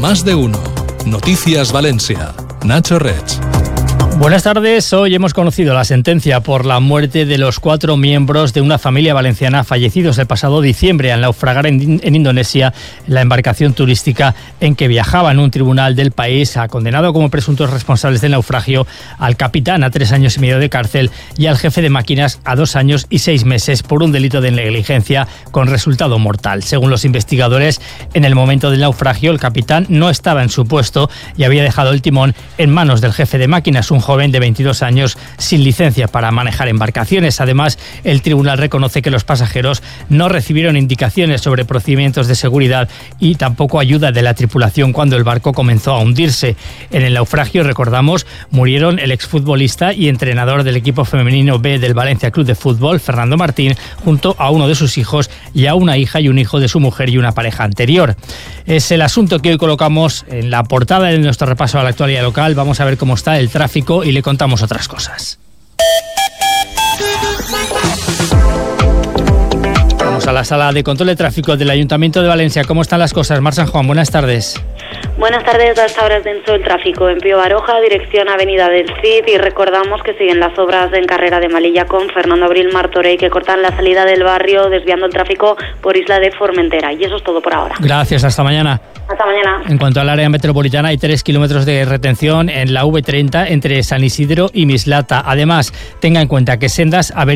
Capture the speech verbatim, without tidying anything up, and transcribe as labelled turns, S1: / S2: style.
S1: Más de uno. Noticias Valencia. Nacho Reig.
S2: Buenas tardes. Hoy hemos conocido la sentencia por la muerte de los cuatro miembros de una familia valenciana fallecidos el pasado diciembre al naufragar en, en Indonesia en la embarcación turística en que viajaban. Un tribunal del país ha condenado como presuntos responsables del naufragio al capitán a tres años y medio de cárcel y al jefe de máquinas a dos años y seis meses por un delito de negligencia con resultado mortal. Según los investigadores, en el momento del naufragio el capitán no estaba en su puesto y había dejado el timón en manos del jefe de máquinas, un joven de veintidós años sin licencia para manejar embarcaciones. Además, el tribunal reconoce que los pasajeros no recibieron indicaciones sobre procedimientos de seguridad y tampoco ayuda de la tripulación cuando el barco comenzó a hundirse. En el naufragio, recordamos, murieron el exfutbolista y entrenador del equipo femenino B del Valencia Club de Fútbol, Fernando Martín, junto a uno de sus hijos y a una hija y un hijo de su mujer y una pareja anterior. Es el asunto que hoy colocamos en la portada de nuestro repaso a la actualidad local. Vamos a ver cómo está el tráfico y le contamos otras cosas. Vamos a la sala de control de tráfico del Ayuntamiento de Valencia. ¿Cómo están las cosas? Mar San Juan, buenas tardes.
S3: Buenas tardes. A esta hora es denso el tráfico en Pío Baroja, dirección Avenida del Cid, y recordamos que siguen las obras en carrera de Malilla con Fernando Abril Martorell, que cortan la salida del barrio desviando el tráfico por Isla de Formentera. Y eso es todo por ahora.
S2: Gracias, hasta mañana.
S3: Hasta mañana.
S2: En cuanto al área metropolitana, hay tres kilómetros de retención en la V treinta entre San Isidro y Mislata. Además, tenga en cuenta que sendas